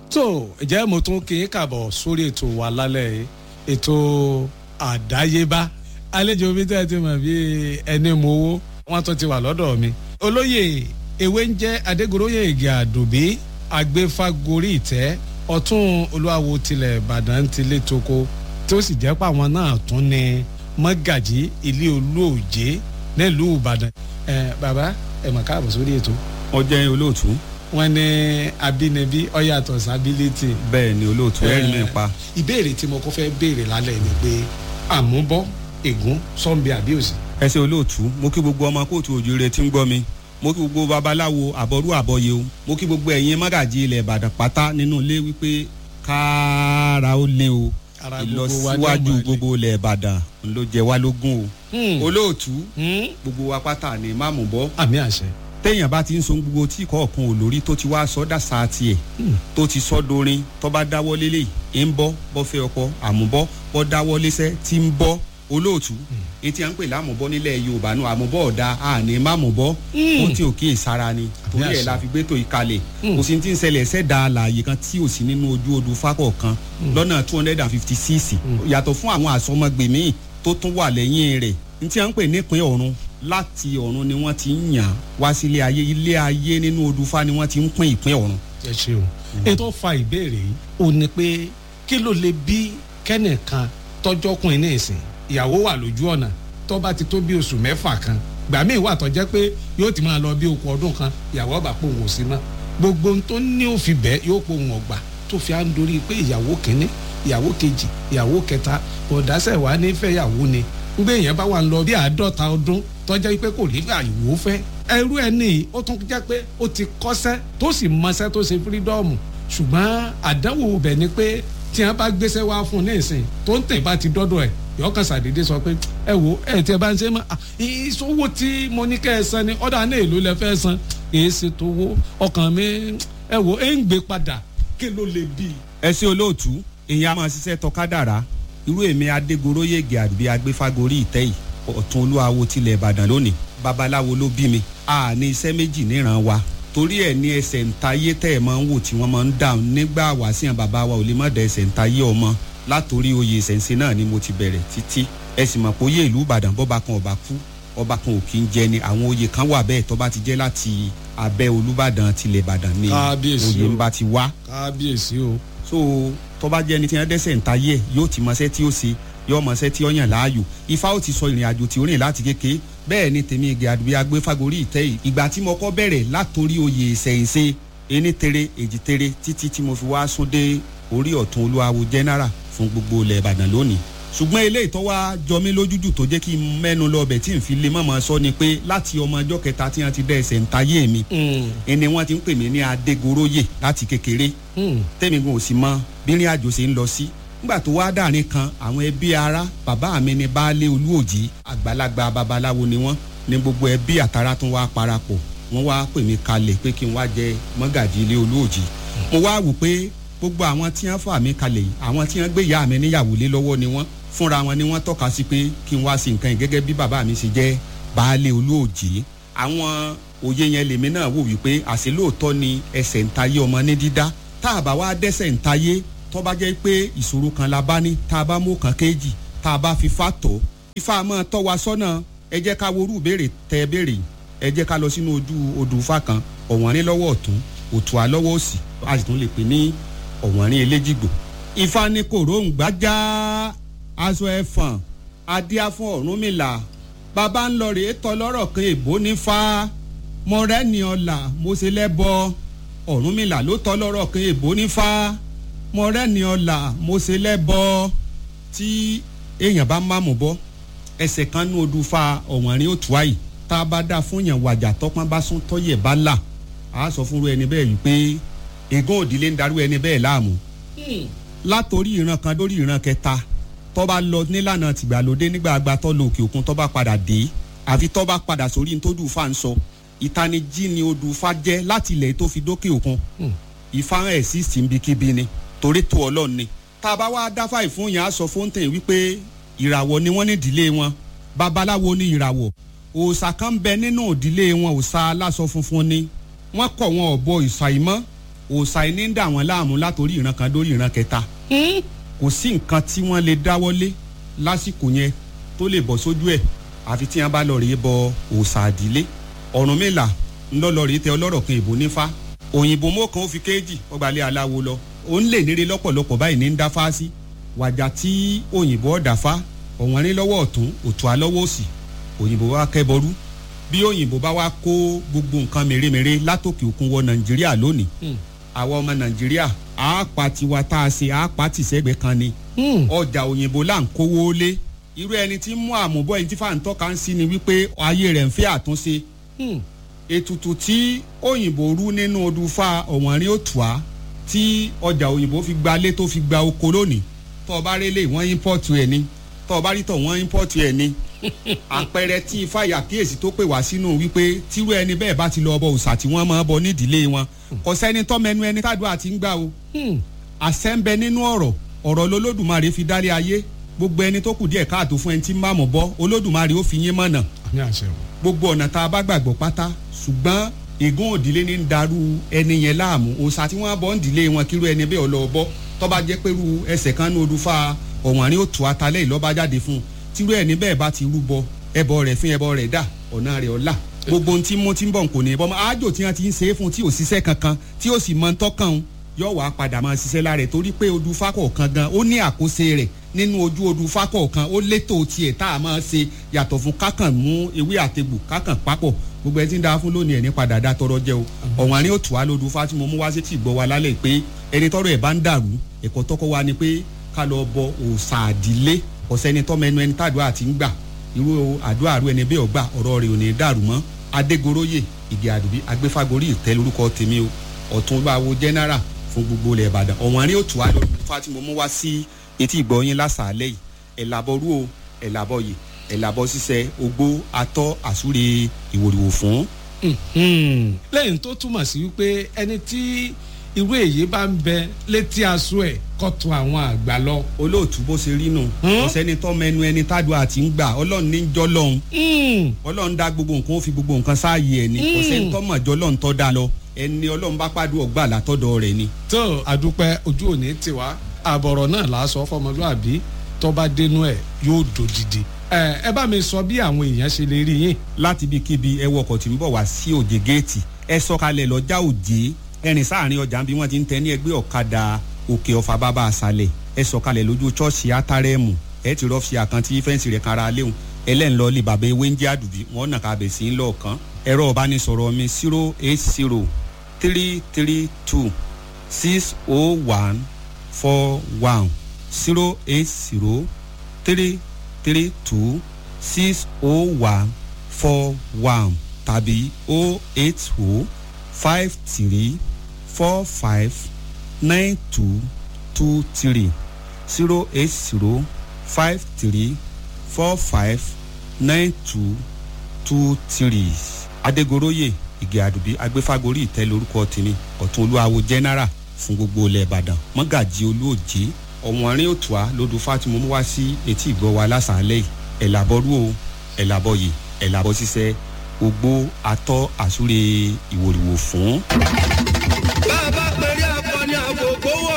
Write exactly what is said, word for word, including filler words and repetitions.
tó ǹjẹ́ mo tún kí n kàbọ̀ sórí ètò wa lálẹ́ ètò àdáyébá àlejò mi tẹ́ ẹ ti mọ̀ bí ẹni mo wó wọ́n tún ti wà lọ́dọ̀ mi. olóyè ewé ń jẹ́ adégoróyè ìgè àdùbí agbéfágorí ìtẹ́ ọ̀tún olúwawo tilẹ̀ ìbàdàn tilé toko tí ó sì jẹ́ pé àwọn náà tún ní mọ́gàjí ilé olóòjé nílùú ìbàdàn. ẹ bàbá ẹ mọ̀ káàbọ̀ sórí ètò. ọjọ́ olóòtú. wọ́n ní abínibí ọ̀yàtọ̀ sábílítì. bẹ́ẹ̀ ni olóòtú ẹ̀ rí mi pa. ìbéèrè tí mo kọ́ fẹ́ béèrè lálẹ́ ni pé àmúbọ́ ègún sọ́ńbì àbí òsì. ẹ ṣe olóòtú mo kí gbogbo ọmọ kóòtù òjòrè tí ń gbọ́ mi mo kí gbogbo babaláwo àbọ̀rú àbọ̀yé o mo kí gbogbo ẹ̀yin mọ́gàjí ilẹ̀ ìbàdàn pátá nínú ilé wípé kára ó lé o ìlọsíwájú gbogbo ilẹ̀ ìbàdàn ló jẹ wá lógún o olóòtú gbogbo wa pátá ni máàmù bọ́. àmì àṣẹ. téèyàn bá ti ń so gbogbo tí kọ̀ọ̀kan ò lórí tó ti wá sọ dàsá tiẹ̀ tó ti sọ dorin tó bá dáwọ́ lélẹ̀ ń bọ́ bọ́ fẹ́ ọkọ àmúbọ́ bọ́ dáwọ́ léṣẹ́ tí ń bọ́ olóòtú etí à ń pè lámùbọ́ nílẹ̀ yorùbá náà àmúbọ́ ọ̀dà àní mámùbọ́ ó ti òkè ìsara ni torí ẹ̀ la fi gbé tó ìkalẹ̀ kò sí ti ń ṣẹlẹ̀ ṣẹ̀dá àlàyé kan tí ò sí nínú ojú odù fákọ̀ kan lọ́nà two hundred and fifty six yàtọ̀ fún àwọn àsọmọgbè míì tó tún wà lẹ́yìn rẹ̀ ntí à ń pè nípìn ọ̀run láti ọ̀run ni wọ́n ti ń yàn wá sí ilé ayé ilé ayé nínú odù fá ni wọ́n ti ń pín ìpín ọ̀run. ẹ ṣeun ètò fa ìbéèrè yìí ò ní pé kí ló lè bí kẹ́nìkan tọ́jọ́kùnrin ní ìsìn ìyàwó wà lójú ọ̀nà tó bá ti tó bí oṣù mẹ́fà kan gbà míì wà tó jẹ́ pé yóò ti máa lọ bí okùn ọdún kan ìyàwó ọba pò wò sí náà gbogbo tó ní òfin bẹ́ẹ̀ yóò pò wọ́n gbà tó fi à ń dorí pé ìyàwó kìíní ìyàwó kejì ìyàwó kẹta ọ̀dásẹ̀ wà nífẹ̀ẹ́ ìyàwó ni gbé èèyàn bá wà ń lọ bí àádọ́ta ọdún tó jẹ́ pé kò ní àyùwò fẹ́ ẹrú ẹ̀ ní ó tún jẹ́ pé ó ti kọ́ṣẹ́ tó sì mọṣẹ́ tó ṣe fírídọ́ọ̀mù ṣùgbọ́n àdánwò bẹ̀ ni pé tí wọ́n bá gbéṣẹ́ wá fún un ní ìsìn tó ń tẹ̀ bá ti dọ́dọ̀ ẹ̀ yọkàn sàdédé sọ pé ẹ wo ẹ tí ẹ bá ń ṣe mọ ìṣòwò tí mo ní kẹ́ ẹ san ni ọ̀dà náà èlò lẹ fẹ́ san èyí ṣe tó wó ọkàn mi ẹ wo ẹ ń gbé padà kí ló lè bí. ẹ ṣe olóòtú èèyàn máa ṣiṣẹ́ tọkádàrá irú èmi adégoróyè ìgè àdùbí agbéfágorí ìtẹ́ yìí ọ̀tún olúwawo tilẹ̀ ìbàdàn lónìí babaláwo ló bí mi a ní iṣẹ́ méjì níran wa torí ẹ̀ ní ẹsẹ̀ ntayé tẹ́ ẹ̀ máa ń wò tí wọ́n máa ń dáhùn nígbà wàásìyàn bàbá wa ò lè má da ẹsẹ̀ ntayé ọmọ látòrí oyè ìṣẹ̀ǹsẹ̀ náà ni mo ti bẹ̀rẹ̀ títí ẹ sì mọ̀ pé oyè ìlú ìbàdàn bọ́ba kan ọba kú ọba kan ò kí ń jẹ ni àwọn oyè kan wà bẹ́ẹ̀ tó bá ti jẹ́ láti abẹ́ olúbàdàn tilẹ̀ ìbàdàn ni oyè ń bá ti wá. kábíyèsí o. so tó bá jẹ́ ẹni tí wọ́n dẹ́sẹ̀ ń tayé yóò ti mọṣẹ́ tí ó ṣe yóò mọṣẹ́ tí ó yàn láàyò ifá ó ti sọ ìrìn àjò tí ó rìn láti kéke bẹ́ẹ̀ ni tèmi ìgè àdùbí agbéfágorí ìtẹ́ yìí ìgbà tí mo kọ́ bẹ̀rẹ̀ látòrí oyè ìṣẹ̀ǹsẹ̀ ení tere èjì tere títí tí mo fi wá sún dé orí ọ̀tún olúwawo general fún gbogbo ilẹ̀ ìbàdàn lónìí ṣùgbọ́n eléyìí tó wá jọ mí lójújù tó jẹ́ kí n mẹ́nu lọ bẹ̀ tí n fi lè mọ̀mọ́ sọ ni pé láti ọmọ ọjọ́ kẹta tí wọ́n ti dẹ́ ẹsẹ̀ ń tayé mi ẹni wọ́n ti ń pè mí ní adégoróyè láti kékeré tẹ́mi gan ò sì mọ bí ìrìn àjò ṣe ń lọ sí nígbà tó wá dàrin kan àwọn ẹbí ara bàbá mi ni baálé olúòjì àgbàlagbà babaláwo ni wọ́n ní gbogbo ẹbí àtàrà tó wá parapọ̀ wọ́n wá pè mí kalẹ̀ pé kí n wá jẹ mọ́gàjí ilé olúòjì mo wá wò pé gbogbo àwọn tí wọ́n fà mí kalẹ̀ yìí àwọn tí wọ́n gbé ìyá mi níyàwó lé lọ́wọ́ ni wọ́n fúnra wọn ni wọ́n tọ́ka sí pé kí n wá sí nǹkan yìí gẹ́gẹ́ bí bàbá mi ṣe jẹ́ baálé olóòjì àwọn òye yẹn lèmi náà wò wípé àṣẹ lóòótọ́ ni ẹsẹ̀ ntayé ọmọ ní dídá tá a bá wá dẹ́sẹ̀ ntayé tó bá jẹ́ pé ìṣòro kan la bá ní tá a bá mú kan kéjì tá a bá fi fà tọ́ ifá máa tọ́ wa sọ́nà ẹ jẹ́ ká worú béèrè tẹ́ béèrè ẹ jẹ́ ká lọ sínú ojú odò ifá kan ọ̀wọ́nrín lọ́wọ́ ọ̀tún òtùá lọ́wọ́ òsì a sì tún lè pè ní ọ̀wọ́nrín eléjìgbò ifá ní kòró ń gbájá aṣọ ẹ̀fọ̀n adíá fún ọ̀rúnmìlà bàbá ń lọ rèé tọ́ lọ́rọ̀ kan èbó ní fa mọ̀rẹ́ni ọ̀là mo ṣe lẹ́bọ ọ̀rúnmìlà ló tọ́ lọ́rọ̀ kan èbó ní fa mọ̀rẹ́ni ọ̀là mo ṣe lẹ́bọ tí èèyàn bá máàmù bọ́ ẹsẹ̀ kan ní odù fa ọ̀wọ́nrín òtùá yìí tá a bá dá fún yàn wàjà tọ́pọ́n bá sún tọ́yẹ̀ bá là á sọ fúnru ẹni bẹ́ẹ̀ wípé ègún òdìlé ń darú ẹni bẹ́ẹ̀ láàmú látòrí ìran kan lórí ìran kẹta tó bá lọ nílànà tìgbàlódé nígbà àgbà tó lọ òkè òkun tó bá padà dé àfi tó bá padà sórí ní tó dùn fa ń sọ ìtanijí ni odù fa jẹ́ láti ilẹ̀ tó fi dókè òkun ìfarahàn ẹ̀ sí síbikíbi ni torí tó ọlọ́run ni tá a bá wá dáfà ìfún yẹn á sọ fóńtẹ̀ wípé ìràwọ̀ ni wọ́n ní ìdílé wọn babaláwo ní ìràwọ̀ òòṣà kan bẹ nínú ìdílé wọn òòṣà aláṣọ funfun ni wọ́n kọ̀ wọn ọ̀bọ ìṣàìmọ́ òòṣà ẹni ń dà wọ́n láàmú látòrí ìran kan dórí ìran kẹta kò sí nǹkan tí wọ́n lè dáwọ́lé lásìkò yẹn tó lè bọ́ sójú ẹ̀ àfi tí wọ́n bá lọ rèé bọ òòṣà àdílé. Ọ̀rúnmìlà ńlọ́lọ́ rèé tẹ ọlọ́rọ̀ kan ìbò nífá òyìnbó mọ́kàn ó fi kéèjì ọgbàlẹ̀ aláwo lọ ó ń lè níre lọ́pọ̀lọpọ̀ báyìí ní ń dá fá sí wàjà tí òyìnbó ọ̀dà fá ọ̀wọ́n rí lọ́wọ́ ọ̀tún òtún alọ́wọ́ òsì òyìnbó wa kẹ́bọrú bí òyìnbó bá wá kó gbogbo nǹkan mèremère látòkè òkun wọ Nàìjíríà lónìí àwa ọmọ Nàìjíríà àápa tiwa tá a ṣe àápa tìṣẹ́gbẹ́ kan ni ọjà òyìnbó là ń kówó lé irú ẹni tí mú àmúbọ̀ ẹni tí fàǹtọ́ kan sí ni wípé ayé rẹ̀ ń fẹ́ àtúnṣe ètùtù tí òyìnbó rú nínú odùfà ọ̀wọ́n rí òtùá tí ọjà òyìnbó fi gba lé tó fi gba oko lónìí tó o bá rélé wọ́n ímpọ́ọ̀tù ẹ̀ ni tó o bá rí tọ̀ wọ́n ímpọ́ọ̀tù ẹ̀ ni àpẹẹrẹ tí ifá ìyàkíyèsí tó pè wá sínú wípé tírú ẹni bẹ́ẹ̀ bá ti lọ ọbọ òòṣà tí wọ́n máa bọ nídìílé wọn kò sẹ́ni tọ́mẹnu ẹni tádùá ti ń gbà o àṣẹ ń bẹ nínú ọ̀rọ̀ ọ̀rọ̀ lolódùmarè fi dálé ayé gbogbo ẹni tó kù díẹ̀ káàtó fún ẹni tí ń bá mọ̀ bọ́ olódùmarè ó fi yín mọ̀nà gbogbo ọ̀nà tá a bá gbàgbọ́ pátá ṣùgbọ́n ègún òdìlé ní ń darú ẹni yẹn láàmú òòṣà tí wọ́n bọ́ ń dìlé wọn kírú ẹni bẹ́ẹ̀ ọlọ́ọ̀bọ tó bá jẹ́ pẹ̀lú ẹsẹ̀ kan ní odùfà ọ̀wọ́n rí òtù atalẹ́ ìlọ́ba jáde fún un tírú ẹni bẹ́ẹ̀ bá ti rúbọ ẹbọ rẹ̀ fún ẹbọ rẹ̀ dà ọ̀nà rẹ̀ ọ̀la gbogbo ohun tí mo ti ń bọ̀ kò ní bọ́ àjò tí wọ́n ti ń ṣe é fún tí ò ṣiṣẹ́ kankan tí ò sì mọ tọ́kàn yóò wá padà máa ṣiṣẹ́ lára ẹ̀ torí pé odùfà kọ̀ọ̀kan gan ó ní àkóso rẹ̀ nínú ojú odùfà kọ̀ọ̀kan ó létò tiẹ̀ tá a máa ṣe yàtọ̀ fún kákàn mú ewé àtegbò kákàn papọ̀ gbogbo ẹ ti ń da fún lónìí ẹ̀ ní padà dá tọrọ jẹ o ọ̀wọ́n àní òtù wa lodùfà tí mo mú wá sí tí gbọ́ wa lálẹ́ pé ẹni tọrọ ẹ̀ bá ń dàrú ẹ̀kọ́ tọ́kọ́ wa ni pé ká lọ bọ òòṣà àdílé ọ̀sẹ́ni tọ́mọ ẹnu ẹni tàdúrà ti ń gbà irú àdúrà rú ẹni bẹ́ẹ̀ ọgbà ọ̀rọ̀ rẹ̀ ò ní dàrú mọ́ Adégoróyè Ìgè Àdùbí Agbéfágorí ìtẹ́ lórúkọ tèmi o Ọ̀túnbáwo general fún gbogbo ilẹ̀ Ìbàdàn ọ̀wọ́n àní òtù wa lodùfà tí mo mú wá sí etí ìgbọ̀nyín lásàálẹ̀ yìí ẹ̀làbọ̀rú o ẹ̀làbọ̀yè ẹ̀làbọ̀ ṣiṣẹ́ ogbó atọ́ àsúre ìwòrìwò fún. lẹ́yìn tó túmọ̀ sí wípé ẹni tí irú èyí bá ń bẹ létí aṣọ ẹ̀ kọ́tù àwọn àgbà lọ. olóòtú bó ṣe rí nù ọ̀sẹ́ni tọ́ mẹnu ẹni tádùn àti ń gbà ọlọ́run ní jọ́ lọ́hùn ọlọ́run dá gbogbo nǹkan ó fi gbogbo nǹkan sáàyè ẹ̀ ní ọ̀sẹ́ni tọ́ mọ̀ jọ́ lọ́hùn tọ́ da lọ ẹni ọlọ́run bá pàdùn ọgbà látọ̀dọ̀ rẹ̀ ni. tó àdúpẹ́ ojú òní tiwa àbọ̀rọ̀ náà làásọ fọmọlúàbí tó bá dénú ẹ̀ yóò dòdìdì ẹ ẹ bá mi sọ bí àwọn èèyàn ṣe lè rí yín. láti bí kíbi ẹ wọkọ̀ tí ń bọ̀ wá sí òjè géètì ẹ sọ̀kalẹ̀ lọ́jà òjè ẹrìn sáàrin ọjà bí wọ́n ti ń tẹ ní ẹgbẹ́ ọ̀kadà òkè ọ̀fà bàbá àṣàlẹ̀ ẹ sọ̀kalẹ̀ lójú ṣọ́ọ̀ṣì átárẹ́mù ẹ ti rọ́ọ̀fì àkántí fẹ́ǹsì rẹ̀ kára léwu ẹlẹ́ńlọ lè bàbá ewé ń jẹ́ àdùbí wọn nà ká bẹ̀ sí ń lọ́ọ̀kan ẹ̀rọ ìbánisọ̀rọ̀ mi zero eight zero three three two six oh one four one zero eight zero three three two six oh one four one tàbí oh eight oh five three four five nine two two three zero eight zero five three four five nine two two three. Adégoróyè Ìgè Àdùbí Agbéfágorí ìtẹ́ lórúkọ tèmi Ọ̀túnolúawo general fún gbogbo ilẹ̀ Ìbàdàn mọ́gàjì olóòjé ọ̀wọ́n àárín òtùá lodò Fátímọ̀ mú wá sí etí ìgbọ́ wa lásàálẹ̀ yìí ẹ̀làbọ̀rú o ẹ̀làbọ̀yè ẹ̀làbọ̀ ṣiṣẹ́ ogbó atọ́ àsúre ìwòrìwò fún.